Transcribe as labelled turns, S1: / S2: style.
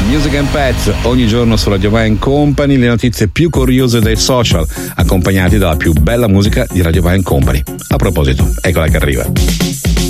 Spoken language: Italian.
S1: Music and Pets, ogni giorno su Radio Vai Company, le notizie più curiose dei social, accompagnati dalla più bella musica di Radio Vai Company. A proposito, eccola che arriva.